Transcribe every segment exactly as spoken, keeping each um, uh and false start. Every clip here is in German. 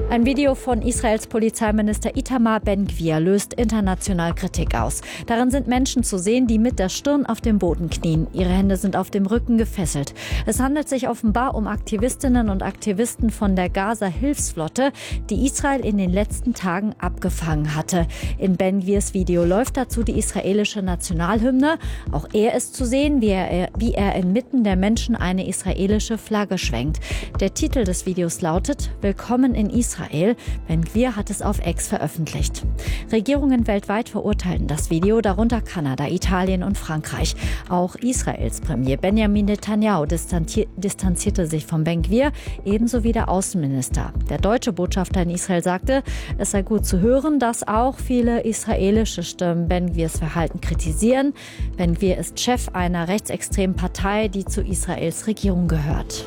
Ein Video von Israels Polizeiminister Itamar Ben-Gvir löst international Kritik aus. Darin sind Menschen zu sehen, die mit der Stirn auf dem Boden knien. Ihre Hände sind auf dem Rücken gefesselt. Es handelt sich offenbar um Aktivistinnen und Aktivisten von der Gaza-Hilfsflotte, die Israel in den letzten Tagen abgefangen hatte. In Ben-Gvirs Video läuft dazu die israelische Nationalhymne. Auch er ist zu sehen, wie er, wie er inmitten der Menschen eine israelische Flagge schwenkt. Der Titel des Videos lautet „Willkommen in Israel". Ben-Gvir hat es auf X veröffentlicht. Regierungen weltweit verurteilen das Video, darunter Kanada, Italien und Frankreich. Auch Israels Premier Benjamin Netanyahu distanzierte sich von Ben-Gvir, ebenso wie der Außenminister. Der deutsche Botschafter in Israel sagte, es sei gut zu hören, dass auch viele israelische Stimmen Ben-Gvirs Verhalten kritisieren. Ben-Gvir ist Chef einer rechtsextremen Partei, die zu Israels Regierung gehört.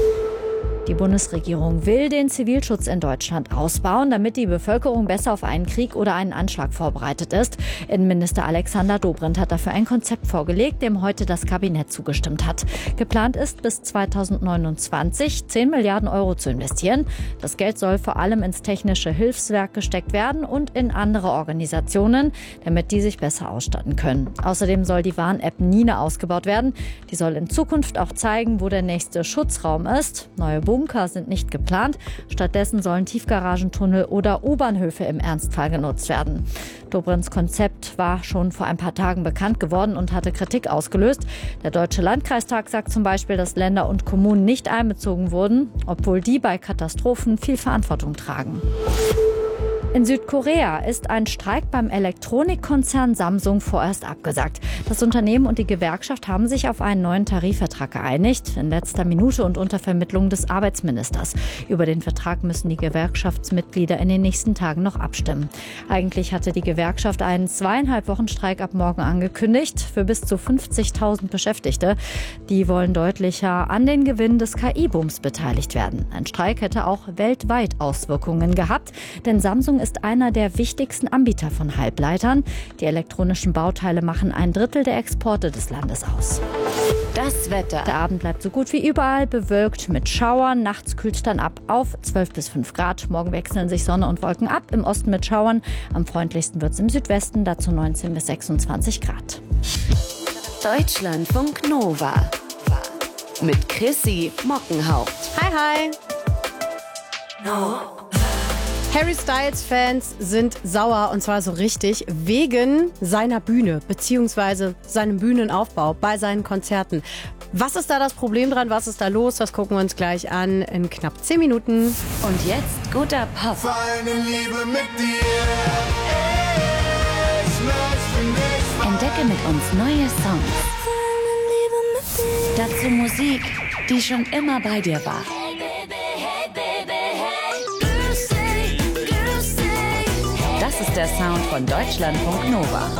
Die Bundesregierung will den Zivilschutz in Deutschland ausbauen, damit die Bevölkerung besser auf einen Krieg oder einen Anschlag vorbereitet ist. Innenminister Alexander Dobrindt hat dafür ein Konzept vorgelegt, dem heute das Kabinett zugestimmt hat. Geplant ist, bis zweitausendneunundzwanzig zehn Milliarden Euro zu investieren. Das Geld soll vor allem ins technische Hilfswerk gesteckt werden und in andere Organisationen, damit die sich besser ausstatten können. Außerdem soll die Warn-App Nine ausgebaut werden. Die soll in Zukunft auch zeigen, wo der nächste Schutzraum ist. Neue Bunker sind nicht geplant. Stattdessen sollen Tiefgaragentunnel oder U-Bahnhöfe im Ernstfall genutzt werden. Dobrindts Konzept war schon vor ein paar Tagen bekannt geworden und hatte Kritik ausgelöst. Der Deutsche Landkreistag sagt zum Beispiel, dass Länder und Kommunen nicht einbezogen wurden, obwohl die bei Katastrophen viel Verantwortung tragen. In Südkorea ist ein Streik beim Elektronikkonzern Samsung vorerst abgesagt. Das Unternehmen und die Gewerkschaft haben sich auf einen neuen Tarifvertrag geeinigt, in letzter Minute und unter Vermittlung des Arbeitsministers. Über den Vertrag müssen die Gewerkschaftsmitglieder in den nächsten Tagen noch abstimmen. Eigentlich hatte die Gewerkschaft einen zweieinhalb Wochen Streik ab morgen angekündigt für bis zu fünfzigtausend Beschäftigte. Die wollen deutlicher an den Gewinn des K I-Booms beteiligt werden. Ein Streik hätte auch weltweit Auswirkungen gehabt, denn Samsung ist einer der wichtigsten Anbieter von Halbleitern. Die elektronischen Bauteile machen ein Drittel der Exporte des Landes aus. Das Wetter. Der Abend bleibt so gut wie überall bewölkt mit Schauern. Nachts kühlt es dann ab auf zwölf bis fünf Grad. Morgen wechseln sich Sonne und Wolken ab. Im Osten mit Schauern. Am freundlichsten wird es im Südwesten. Dazu neunzehn bis sechsundzwanzig Grad. Deutschlandfunk Nova. Mit Chrissy Mockenhaupt. Hi, hi. No. Harry Styles-Fans sind sauer, und zwar so richtig, wegen seiner Bühne bzw. seinem Bühnenaufbau bei seinen Konzerten. Was ist da das Problem dran? Was ist da los? Das gucken wir uns gleich an in knapp zehn Minuten. Und jetzt guter Pop. Meine Liebe mit dir. Ich möchte nicht. Entdecke mit uns neue Songs. Dazu Musik, die schon immer bei dir war. Das ist der Sound von Deutschlandfunk Nova.